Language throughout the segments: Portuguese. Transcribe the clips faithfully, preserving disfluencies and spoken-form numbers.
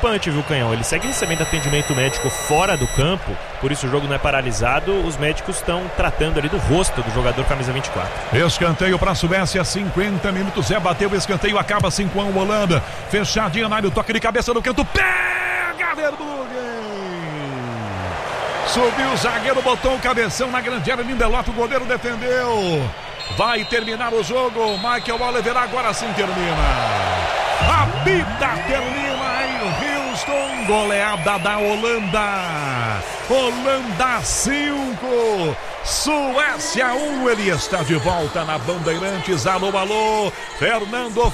preocupante, viu, Canhão? Ele segue recebendo atendimento médico fora do campo, por isso o jogo não é paralisado. Os médicos estão tratando ali do rosto do jogador camisa vinte e quatro. Escanteio para a Suécia, cinquenta minutos. Zé bateu o escanteio, acaba cinco a um Holanda. Fechadinha na área, toque de cabeça no canto. Pega, Verbruggen! Subiu o zagueiro, botou o cabeção na grande área. Lindelof, o goleiro defendeu. Vai terminar o jogo. Michael Oliver agora sim termina. A vida termina em Houston. Goleada da Holanda. Holanda cinco. Suécia um. Ele está de volta na Bandeirantes. Alô, alô. Fernando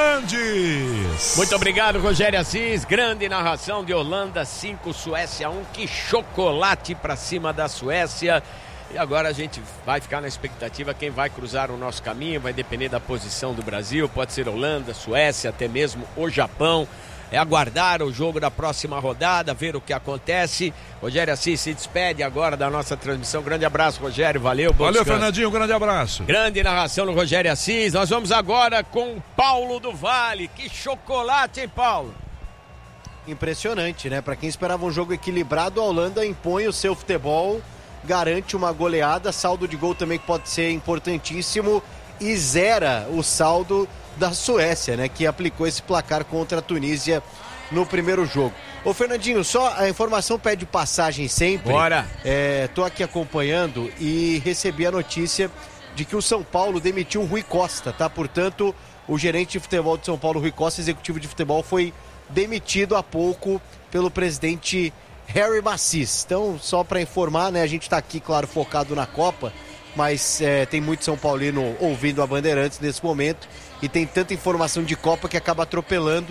Fernandes. Muito obrigado, Rogério Assis. Grande narração de Holanda cinco, Suécia um. Que chocolate pra cima da Suécia. E agora a gente vai ficar na expectativa quem vai cruzar o nosso caminho, vai depender da posição do Brasil, pode ser Holanda, Suécia, até mesmo o Japão. É aguardar o jogo da próxima rodada, ver o que acontece. Rogério Assis se despede agora da nossa transmissão. Grande abraço, Rogério, valeu. Valeu, descanso. Fernandinho, um grande abraço. Grande narração do Rogério Assis. Nós vamos agora com Paulo do Vale. Que chocolate, hein, Paulo? Impressionante, né? Para quem esperava um jogo equilibrado, a Holanda impõe o seu futebol, garante uma goleada, saldo de gol também que pode ser importantíssimo e zera o saldo da Suécia, né, que aplicou esse placar contra a Tunísia no primeiro jogo. Ô Fernandinho, só a informação pede passagem sempre. Bora! É, tô aqui acompanhando e recebi a notícia de que o São Paulo demitiu o Rui Costa, tá? Portanto, o gerente de futebol de São Paulo, Rui Costa, executivo de futebol, foi demitido há pouco pelo presidente Harry Macis. Então, só para informar, né, a gente está aqui, claro, focado na Copa, mas é, tem muito São Paulino ouvindo a Bandeirantes nesse momento e tem tanta informação de Copa que acaba atropelando.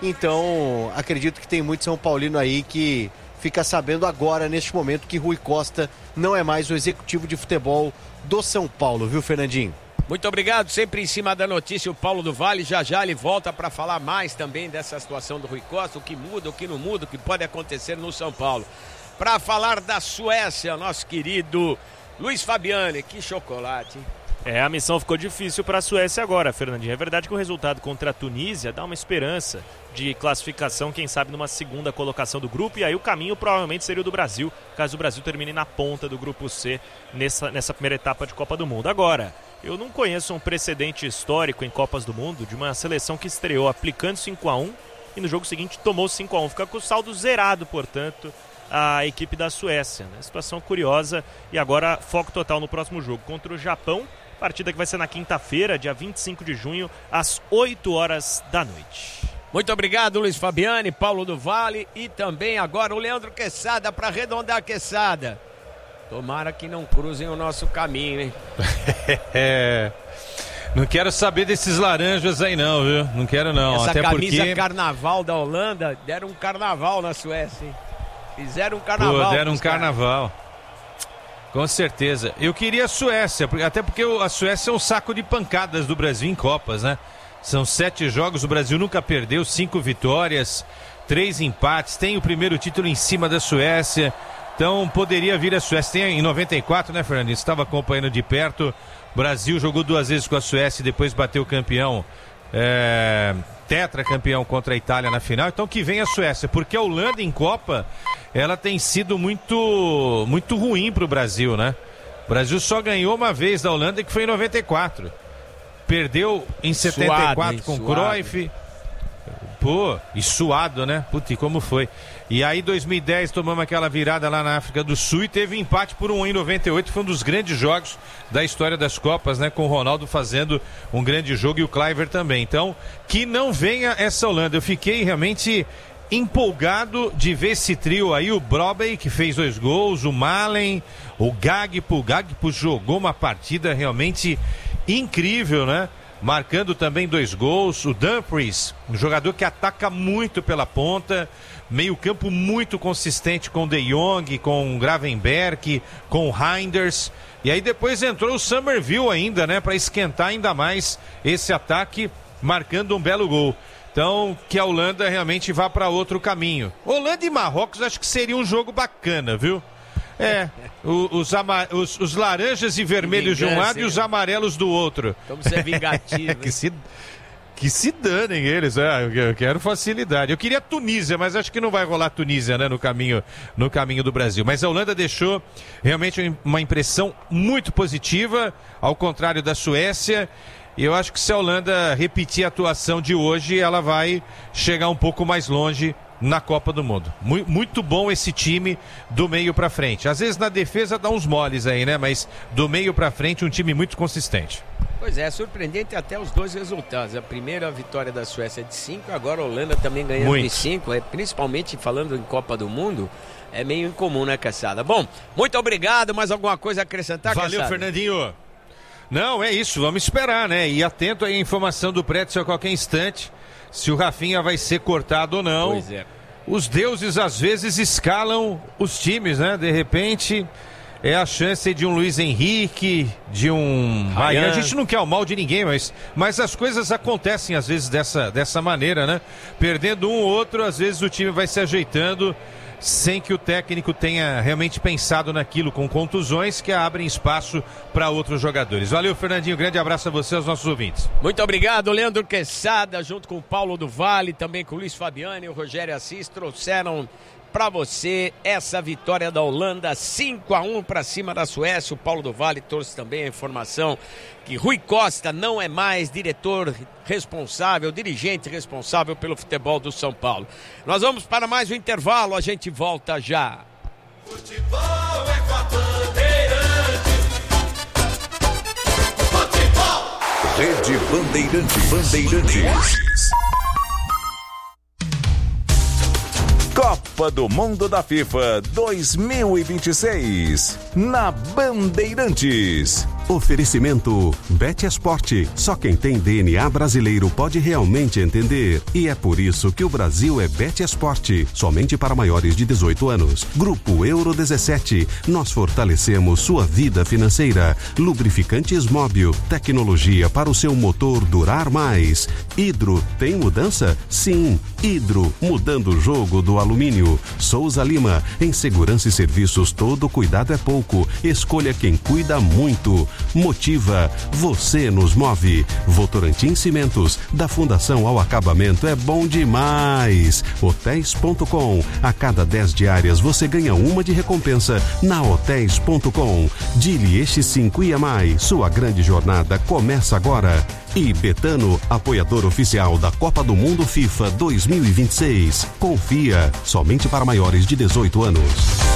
Então, acredito que tem muito São Paulino aí que fica sabendo agora, neste momento, que Rui Costa não é mais o executivo de futebol do São Paulo, viu, Fernandinho? Muito obrigado, sempre em cima da notícia o Paulo do Vale, já já ele volta para falar mais também dessa situação do Rui Costa, o que muda, o que não muda, o que pode acontecer no São Paulo. Para falar da Suécia, nosso querido Luiz Fabiani, que chocolate, hein? É, a missão ficou difícil para a Suécia agora, Fernandinho. É verdade que o resultado contra a Tunísia dá uma esperança de classificação, quem sabe numa segunda colocação do grupo, e aí o caminho provavelmente seria o do Brasil, caso o Brasil termine na ponta do grupo C nessa, nessa primeira etapa de Copa do Mundo. Agora, eu não conheço um precedente histórico em Copas do Mundo de uma seleção que estreou aplicando cinco a um e no jogo seguinte tomou cinco a um. Fica com o saldo zerado, portanto, a equipe da Suécia, né? Situação curiosa. E agora foco total no próximo jogo contra o Japão, partida que vai ser na quinta-feira, dia vinte e cinco de junho, às oito horas da noite. Muito obrigado, Luiz Fabiani, Paulo do Vale e também agora o Leandro Quesada para arredondar a Quesada. Tomara que não cruzem o nosso caminho, hein? É, não quero saber desses laranjas aí não, viu? Não quero não. Essa até camisa porque... carnaval da Holanda, deram um carnaval na Suécia, hein? Fizeram um carnaval. Pô, deram um carnaval. Com certeza. Eu queria a Suécia, até porque a Suécia é um saco de pancadas do Brasil em Copas, né? São sete jogos, o Brasil nunca perdeu, cinco vitórias, três empates, tem o primeiro título em cima da Suécia. Então poderia vir a Suécia. Tem em noventa e quatro, né, Fernando? Estava acompanhando de perto. O Brasil jogou duas vezes com a Suécia e depois bateu campeão, é, tetracampeão contra a Itália na final. Então que vem a Suécia, porque a Holanda em Copa, ela tem sido muito, muito ruim para o Brasil, né? O Brasil só ganhou uma vez da Holanda, que foi em noventa e quatro. Perdeu em setenta e quatro suado, com o Cruyff. Pô, e suado, né? Putz, e como foi? E aí, em dois mil e dez, tomamos aquela virada lá na África do Sul e teve empate por um em noventa e oito. Foi um dos grandes jogos da história das Copas, né? Com o Ronaldo fazendo um grande jogo e o Kluivert também. Então, que não venha essa Holanda. Eu fiquei realmente empolgado de ver esse trio aí. O Brobbey, que fez dois gols, o Malen, o Gagpo. O Gagpo jogou uma partida realmente incrível, né? Marcando também dois gols. O Dumfries, um jogador que ataca muito pela ponta, meio campo muito consistente com De Jong, com o Gravenberch, com o Reinders. E aí depois entrou o Summerville ainda, né, para esquentar ainda mais esse ataque, marcando um belo gol. Então, que a Holanda realmente vá para outro caminho. Holanda e Marrocos acho que seria um jogo bacana, viu? É, o, os, ama, os, os laranjas e vermelhos vingança, de um lado e os amarelos do outro. Como você é vingativo. que se, Que se danem eles, é, eu quero facilidade. Eu queria Tunísia, mas acho que não vai rolar Tunísia, né, no caminho, no caminho do Brasil. Mas a Holanda deixou realmente uma impressão muito positiva, ao contrário da Suécia. E eu acho que se a Holanda repetir a atuação de hoje, ela vai chegar um pouco mais longe na Copa do Mundo. Muito, muito bom esse time do meio pra frente. Às vezes na defesa dá uns moles aí, né? Mas do meio pra frente um time muito consistente. Pois é, surpreendente até os dois resultados. A primeira vitória da Suécia é de cinco, agora a Holanda também ganhando muito. de cinco. É, principalmente falando em Copa do Mundo, é meio incomum, né, Caçada? Bom, muito obrigado. Mais alguma coisa a acrescentar, Valeu, Caçada? Fernandinho. Não, é isso, vamos esperar, né? E atento aí à informação do Pretzel a qualquer instante, se o Rafinha vai ser cortado ou não. Pois é. Os deuses às vezes escalam os times, né? De repente é a chance de um Luiz Henrique, de um Ryan. A gente não quer o mal de ninguém, mas, mas as coisas acontecem às vezes dessa, dessa maneira, né? Perdendo um ou outro, às vezes o time vai se ajeitando sem que o técnico tenha realmente pensado naquilo, com contusões que abrem espaço para outros jogadores. Valeu, Fernandinho, grande abraço a você e aos nossos ouvintes. Muito obrigado, Leandro Quesada, junto com o Paulo do Vale, também com o Luiz Fabiano e o Rogério Assis, trouxeram para você essa vitória da Holanda, cinco a um para cima da Suécia. O Paulo do Vale trouxe também a informação que Rui Costa não é mais diretor responsável, dirigente responsável pelo futebol do São Paulo. Nós vamos para mais um intervalo, a gente volta já. Futebol é com a Bandeirantes. Futebol. Rede Bandeirantes. Bandeirantes. Copa do Mundo da FIFA dois mil e vinte e seis, na Bandeirantes. Oferecimento Bet Esporte. Só quem tem D N A brasileiro pode realmente entender. E é por isso que o Brasil é Bet Esporte. Somente para maiores de dezoito anos. Grupo Euro dezessete. Nós fortalecemos sua vida financeira. Lubrificantes Móbil. Tecnologia para o seu motor durar mais. Hidro. Tem mudança? Sim. Hidro. Mudando o jogo do alumínio. Souza Lima. Em segurança e serviços, todo cuidado é pouco. Escolha quem cuida muito. Motiva, você nos move. Votorantim Cimentos, da fundação ao acabamento é bom demais. Hotéis ponto com, a cada dez diárias você ganha uma de recompensa na Hotéis ponto com. Dilieste cinco I A M I, sua grande jornada começa agora. E Betano, apoiador oficial da Copa do Mundo FIFA dois mil e vinte e seis. Confia, somente para maiores de dezoito anos.